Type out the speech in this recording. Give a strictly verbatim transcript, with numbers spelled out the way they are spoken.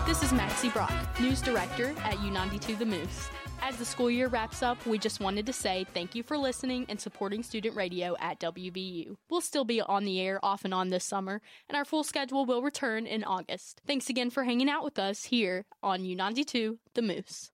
This is Maxie Brock, News Director at U ninety-two The Moose. As the school year wraps up, we just wanted to say thank you for listening and supporting student radio at W V U. We'll still be on the air off and on this summer, and our full schedule will return in August. Thanks again for hanging out with us here on U ninety-two The Moose.